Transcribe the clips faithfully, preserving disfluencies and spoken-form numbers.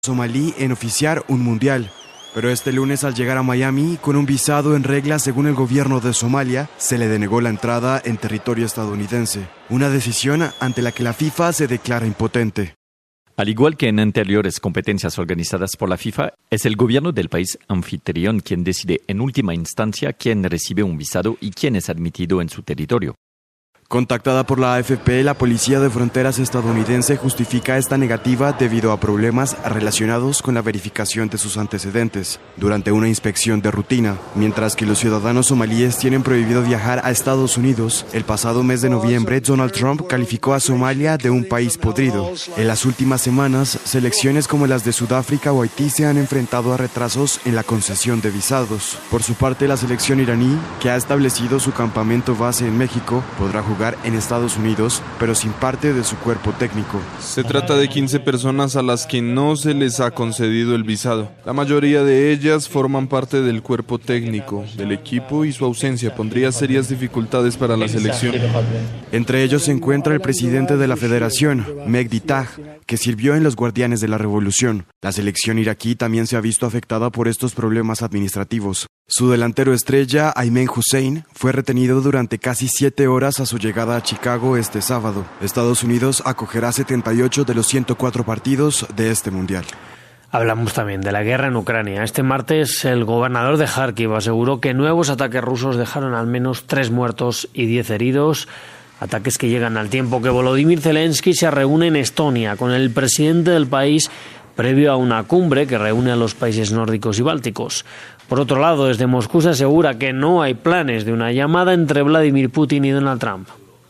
somalí en oficiar un mundial. Pero este lunes, al llegar a Miami con un visado en regla según el gobierno de Somalia, se le denegó la entrada en territorio estadounidense. Una decisión ante la que la FIFA se declara impotente. Al igual que en anteriores competencias organizadas por la FIFA, es el gobierno del país anfitrión quien decide en última instancia quién recibe un visado y quién es admitido en su territorio. Contactada por la A F P, la Policía de Fronteras estadounidense justifica esta negativa debido a problemas relacionados con la verificación de sus antecedentes durante una inspección de rutina. Mientras que los ciudadanos somalíes tienen prohibido viajar a Estados Unidos, el pasado mes de noviembre Donald Trump calificó a Somalia de un país podrido. En las últimas semanas, selecciones como las de Sudáfrica o Haití se han enfrentado a retrasos en la concesión de visados. Por su parte, la selección iraní, que ha establecido su campamento base en México, podrá jugar en Estados Unidos, pero sin parte de su cuerpo técnico. Se trata de quince personas a las que no se les ha concedido el visado. La mayoría de ellas forman parte del cuerpo técnico del equipo y su ausencia pondría serias dificultades para la selección. Entre ellos se encuentra el presidente de la federación, Mehdi Tagh, que sirvió en los Guardianes de la Revolución. La selección iraquí también se ha visto afectada por estos problemas administrativos. Su delantero estrella, Aymen Hussein, fue retenido durante casi siete horas a su llegada a Chicago este sábado. Estados Unidos acogerá setenta y ocho de los ciento cuatro partidos de este mundial. Hablamos también de la guerra en Ucrania. Este martes el gobernador de Kharkiv aseguró que nuevos ataques rusos dejaron al menos tres muertos y diez heridos. Ataques que llegan al tiempo que Volodymyr Zelensky se reúne en Estonia con el presidente del país previo a una cumbre que reúne a los países nórdicos y bálticos. Por otro lado, desde Moscú se asegura que no hay planes de una llamada entre Vladimir Putin y Donald Trump.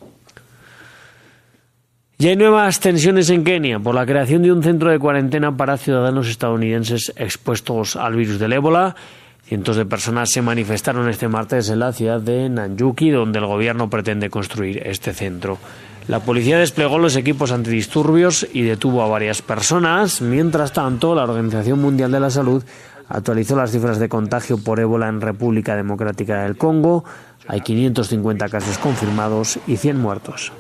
Y hay nuevas tensiones en Kenia por la creación de un centro de cuarentena para ciudadanos estadounidenses expuestos al virus del ébola. Cientos de personas se manifestaron este martes en la ciudad de Nanyuki, donde el gobierno pretende construir este centro. La policía desplegó los equipos antidisturbios y detuvo a varias personas. Mientras tanto, la Organización Mundial de la Salud actualizó las cifras de contagio por ébola en República Democrática del Congo. Hay quinientos cincuenta casos confirmados y cien muertos.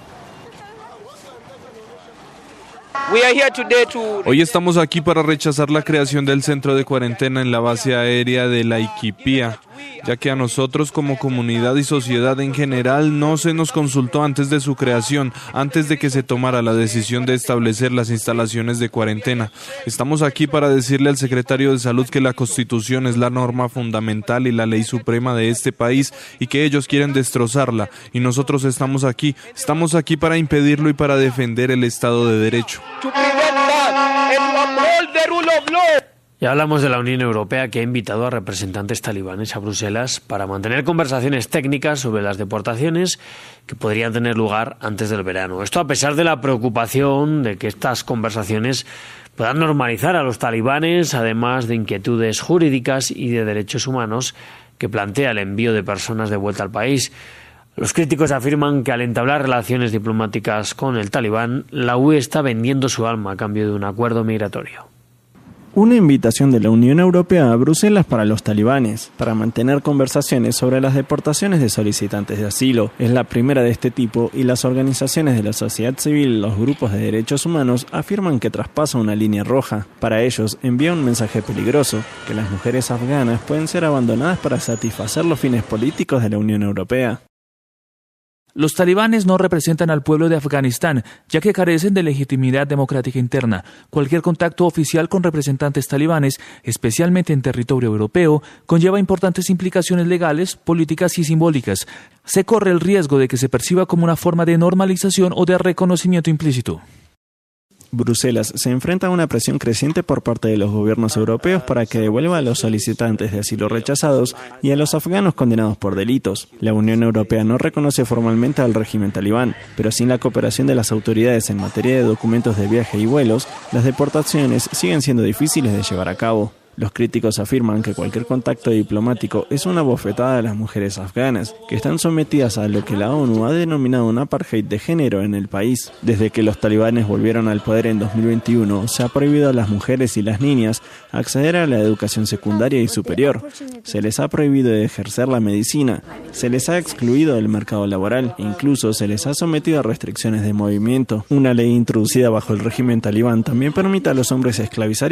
Hoy estamos aquí para rechazar la creación del centro de cuarentena en la base aérea de Laikipia, ya que a nosotros como comunidad y sociedad en general no se nos consultó antes de su creación, antes de que se tomara la decisión de establecer las instalaciones de cuarentena. Estamos aquí para decirle al secretario de Salud que la Constitución es la norma fundamental y la ley suprema de este país y que ellos quieren destrozarla, y nosotros estamos aquí, estamos aquí para impedirlo y para defender el Estado de Derecho. Ya hablamos de la Unión Europea, que ha invitado a representantes talibanes a Bruselas para mantener conversaciones técnicas sobre las deportaciones que podrían tener lugar antes del verano. Esto a pesar de la preocupación de que estas conversaciones puedan normalizar a los talibanes, además de inquietudes jurídicas y de derechos humanos que plantea el envío de personas de vuelta al país. Los críticos afirman que al entablar relaciones diplomáticas con el talibán, la U E está vendiendo su alma a cambio de un acuerdo migratorio. Una invitación de la Unión Europea a Bruselas para los talibanes, para mantener conversaciones sobre las deportaciones de solicitantes de asilo. Es la primera de este tipo y las organizaciones de la sociedad civil y los grupos de derechos humanos afirman que traspasa una línea roja. Para ellos, envía un mensaje peligroso, que las mujeres afganas pueden ser abandonadas para satisfacer los fines políticos de la Unión Europea. Los talibanes no representan al pueblo de Afganistán, ya que carecen de legitimidad democrática interna. Cualquier contacto oficial con representantes talibanes, especialmente en territorio europeo, conlleva importantes implicaciones legales, políticas y simbólicas. Se corre el riesgo de que se perciba como una forma de normalización o de reconocimiento implícito. Bruselas se enfrenta a una presión creciente por parte de los gobiernos europeos para que devuelva a los solicitantes de asilo rechazados y a los afganos condenados por delitos. La Unión Europea no reconoce formalmente al régimen talibán, pero sin la cooperación de las autoridades en materia de documentos de viaje y vuelos, las deportaciones siguen siendo difíciles de llevar a cabo. Los críticos afirman que cualquier contacto diplomático es una bofetada a las mujeres afganas, que están sometidas a lo que la ONU ha denominado un apartheid de género en el país. Desde que los talibanes volvieron al poder en dos mil veintiuno, se ha prohibido a las mujeres y las niñas acceder a la educación secundaria y superior. Se les ha prohibido ejercer la medicina, se les ha excluido del mercado laboral e incluso se les ha sometido a restricciones de movimiento. Una ley introducida bajo el régimen talibán también permite a los hombres esclavizar